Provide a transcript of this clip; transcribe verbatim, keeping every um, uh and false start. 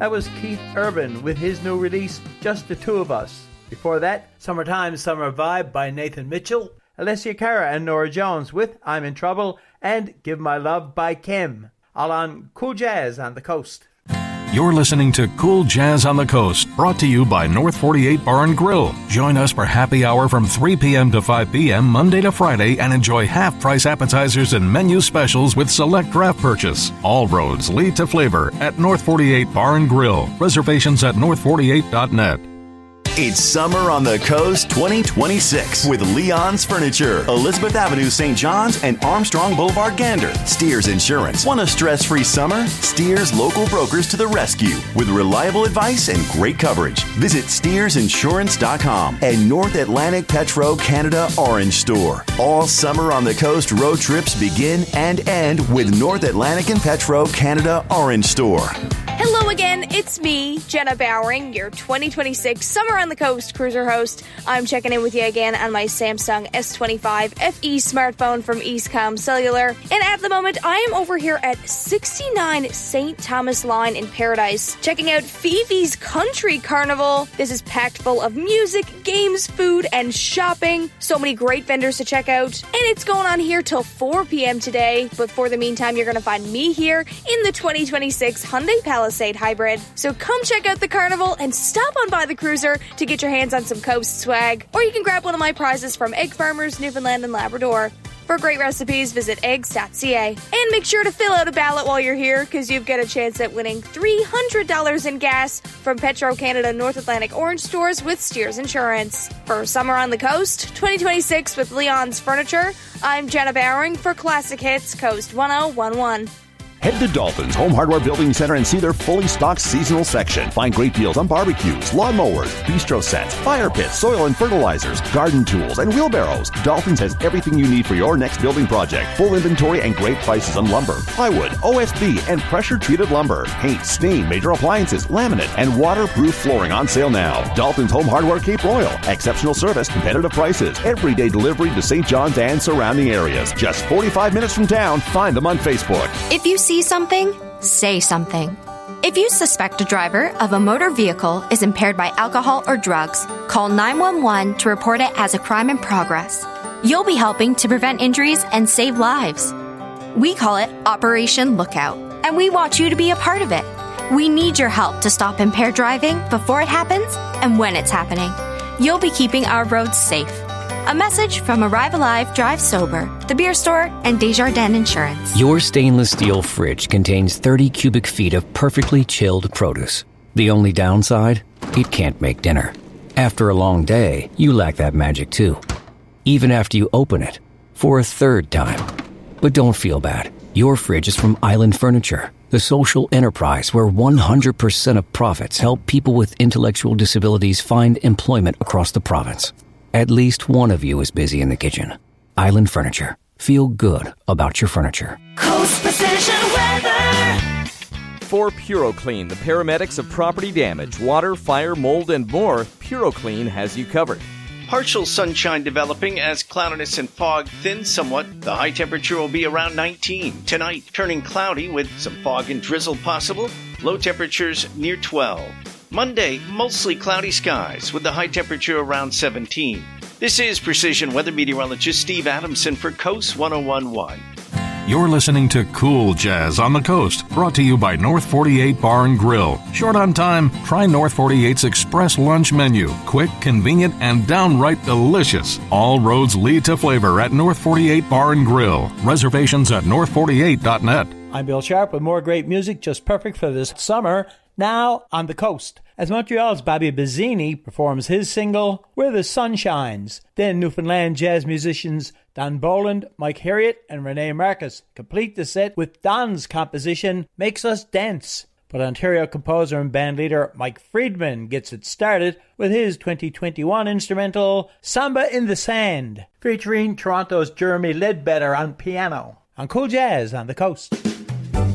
That was Keith Urban with his new release, Just the Two of Us. Before that, Summertime Summer Vibe by Nathan Mitchell, Alessia Cara and Nora Jones with I'm in Trouble, and Give My Love by Kim. All on Cool Jazz on the Coast. You're listening to Cool Jazz on the Coast, brought to you by North forty-eight Bar and Grill. Join us for happy hour from three p.m. to five p.m. Monday to Friday and enjoy half-price appetizers and menu specials with select draft purchase. All roads lead to flavor at North forty-eight Bar and Grill. Reservations at north forty-eight dot net. It's Summer on the Coast twenty twenty-six with Leon's Furniture, Elizabeth Avenue, Saint John's, and Armstrong Boulevard, Gander. Steers Insurance. Want a stress-free summer? Steers local brokers to the rescue with reliable advice and great coverage. Visit steers insurance dot com and North Atlantic Petro Canada Orange Store. All Summer on the Coast road trips begin and end with North Atlantic and Petro Canada Orange Store. Hello again, it's me, Jenna Bowering, your twenty twenty-six Summer on the Coast cruiser host. I'm checking in with you again on my Samsung S twenty-five F E smartphone from Eastcom Cellular. And at the moment, I am over here at sixty-nine Saint Thomas Line in Paradise, checking out Phoebe's Country Carnival. This is packed full of music, games, food, and shopping. So many great vendors to check out. And it's going on here till four p.m. today. But for the meantime, you're going to find me here in the twenty twenty-six Hyundai Palisade Hybrid. So come check out the carnival and stop on by the cruiser to get your hands on some coast swag. Or you can grab one of my prizes from Egg Farmers, Newfoundland and Labrador. For great recipes, visit eggs dot c a. And make sure to fill out a ballot while you're here, because you've got a chance at winning three hundred dollars in gas from Petro Canada North Atlantic Orange Stores with Steers Insurance. For Summer on the Coast twenty twenty-six with Leon's Furniture, I'm Jenna Bowering for Classic Hits Coast one oh one one. Head to Dalton's Home Hardware Building Center and see their fully stocked seasonal section. Find great deals on barbecues, lawn mowers, bistro sets, fire pits, soil and fertilizers, garden tools, and wheelbarrows. Dalton's has everything you need for your next building project. Full inventory and great prices on lumber, plywood, O S B, and pressure-treated lumber. Paint, stain, major appliances, laminate, and waterproof flooring on sale now. Dalton's Home Hardware Cape Royal. Exceptional service, competitive prices, everyday delivery to Saint John's and surrounding areas. Just forty-five minutes from town. Find them on Facebook. If you see something, say something. If you suspect a driver of a motor vehicle is impaired by alcohol or drugs, call nine one one to report it as a crime in progress. You'll be helping to prevent injuries and save lives. We call it Operation Lookout, and we want you to be a part of it. We need your help to stop impaired driving before it happens and when it's happening. You'll be keeping our roads safe. A message from Arrive Alive, Drive Sober, The Beer Store, and Desjardins Insurance. Your stainless steel fridge contains thirty cubic feet of perfectly chilled produce. The only downside? It can't make dinner. After a long day, you lack that magic too. Even after you open it, for a third time. But don't feel bad. Your fridge is from Island Furniture, the social enterprise where one hundred percent of profits help people with intellectual disabilities find employment across the province. At least one of you is busy in the kitchen. Island Furniture. Feel good about your furniture. Coast Precision Weather. For PuroClean, the paramedics of property damage, water, fire, mold, and more, PuroClean has you covered. Partial sunshine developing as cloudiness and fog thin somewhat. The high temperature will be around nineteen. Tonight, turning cloudy with some fog and drizzle possible. Low temperatures near twelve. Monday, mostly cloudy skies with the high temperature around seventeen. This is Precision Weather Meteorologist Steve Adamson for Coast one oh one point one. You're listening to Cool Jazz on the Coast, brought to you by North forty-eight Bar and Grill. Short on time? Try North forty-eight's Express Lunch Menu. Quick, convenient, and downright delicious. All roads lead to flavor at North forty-eight Bar and Grill. Reservations at north forty-eight dot net. I'm Bill Sharp with more great music just perfect for this summer. Now on the coast, as Montreal's Bobby Bazzini performs his single, Where the Sun Shines. Then Newfoundland jazz musicians Don Boland, Mike Harriott, and Renee Marcus complete the set with Don's composition, Makes Us Dance. But Ontario composer and bandleader Mike Friedman gets it started with his twenty twenty-one instrumental, Samba in the Sand, featuring Toronto's Jeremy Ledbetter on piano. On Cool Jazz on the Coast.